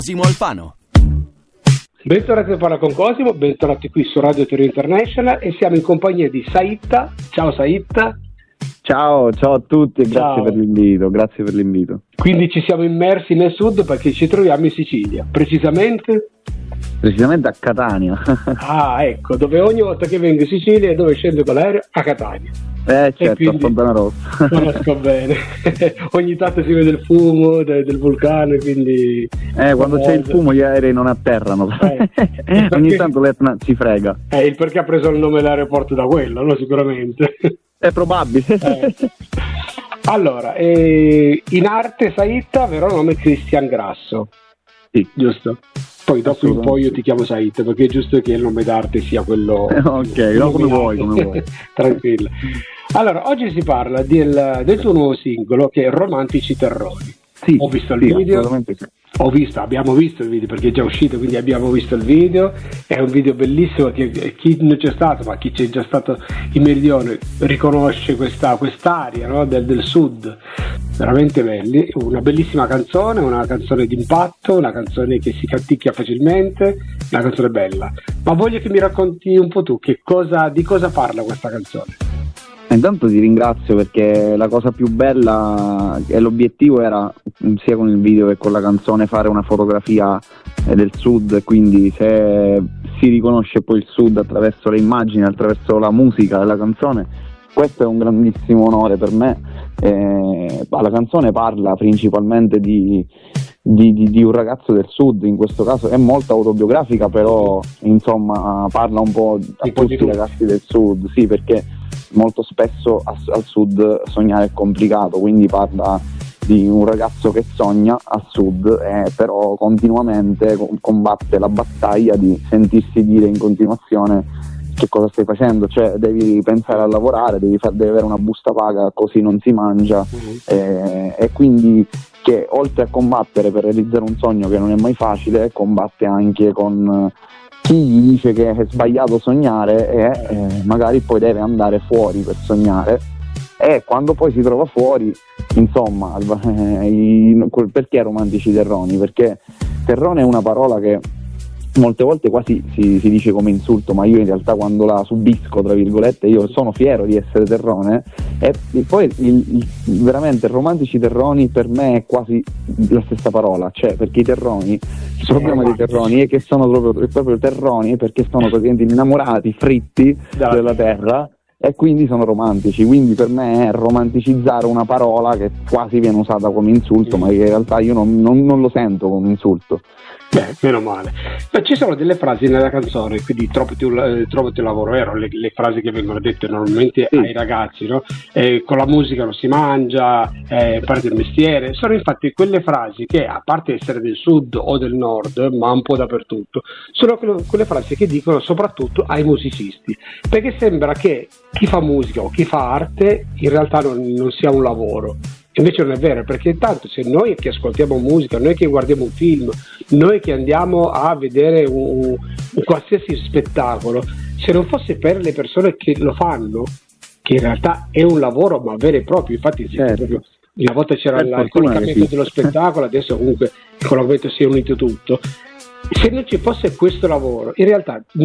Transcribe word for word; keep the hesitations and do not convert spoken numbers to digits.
Cosimo Alfano. Bentornati a Parla con Cosimo, bentornati qui su Radio Torino International e siamo in compagnia di Saitta. Ciao Saitta. Ciao, ciao a tutti e grazie Ciao. per l'invito, grazie per l'invito. Quindi ci siamo immersi nel sud perché ci troviamo in Sicilia, precisamente? Precisamente a Catania. Ah, ecco, dove ogni volta che vengo in Sicilia e dove scendo con l'aereo? A Catania. Eh certo, quindi a Fontana Rossa. Conosco bene. Ogni tanto si vede il fumo de- del vulcano, quindi... Eh, quando c'è il fumo gli aerei non atterrano. Eh, Ogni perché- tanto l'Etna ci frega. Eh, il perché ha preso il nome dell'aeroporto da quello, no? Sicuramente. È probabile. Eh. Allora, eh, in arte Saitta, vero nome Cristian Grasso, Sì. giusto? Poi dopo in Assolutamente. poi io ti chiamo Saitta perché è giusto che il nome d'arte sia quello. Ok, no, come vuoi, come vuoi. Tranquillo. Allora, oggi si parla del, del tuo nuovo singolo che è Romantici Terroni. Sì, Ho visto il sì, video. assolutamente sì. Ho visto, abbiamo visto il video perché è già uscito, quindi abbiamo visto il video. È un video bellissimo che chi non c'è stato, ma chi c'è già stato in meridione riconosce questa quest'aria, no? del, del sud. Veramente belli, una bellissima canzone, una canzone d'impatto, una canzone che si canticchia facilmente, una canzone bella. Ma voglio che mi racconti un po' tu che cosa, di cosa parla questa canzone. Intanto ti ringrazio perché la cosa più bella e l'obiettivo era sia con il video che con la canzone fare una fotografia eh, del sud, quindi se si riconosce poi il sud attraverso le immagini, attraverso la musica della canzone, questo è un grandissimo onore per me. Eh, la canzone parla principalmente di, di, di, di un ragazzo del sud, in questo caso è molto autobiografica, però insomma parla un po' a Un po' di tutti i tutto. ragazzi del sud, sì, perché molto spesso a- al sud sognare è complicato, quindi parla di un ragazzo che sogna al sud e però continuamente co- combatte la battaglia di sentirsi dire in continuazione che cosa stai facendo, cioè devi pensare a lavorare, devi, far, devi avere una busta paga, così non si mangia, eh, e quindi che oltre a combattere per realizzare un sogno che non è mai facile, combatte anche con chi gli dice che è sbagliato sognare e eh, magari poi deve andare fuori per sognare, e quando poi si trova fuori, insomma, eh, i- quel- perché romantici terroni? Perché terrone è una parola che molte volte quasi si, si dice come insulto, ma io in realtà quando la subisco, tra virgolette, io sono fiero di essere terrone, e poi il, il, veramente romantici terroni per me è quasi la stessa parola, cioè perché i terroni, il problema dei terroni è che sono proprio, proprio terroni perché sono praticamente innamorati, fritti Dalla della terra, e quindi sono romantici, quindi per me è romanticizzare una parola che quasi viene usata come insulto, ma che in realtà io non, non, non lo sento come insulto. Beh, meno male. Ma ci sono delle frasi nella canzone, quindi trovati un, eh, trovati un lavoro, vero? Le, le frasi che vengono dette normalmente Sì. ai ragazzi, no? Eh, con la musica non si mangia, eh, parte il mestiere. Sono infatti quelle frasi che, a parte essere del sud o del nord, ma un po' dappertutto, sono quelle, quelle frasi che dicono soprattutto ai musicisti, perché sembra che chi fa musica o chi fa arte in realtà non, non sia un lavoro. Invece non è vero, perché tanto se noi che ascoltiamo musica, noi che guardiamo un film, noi che andiamo a vedere un, un qualsiasi spettacolo, se non fosse per le persone che lo fanno, che in realtà è un lavoro ma vero e proprio, infatti Certo. proprio, una volta c'era Per il fortuna collocamento che sì. dello spettacolo, adesso comunque il collocamento si è unito tutto. Se non ci fosse questo lavoro, in realtà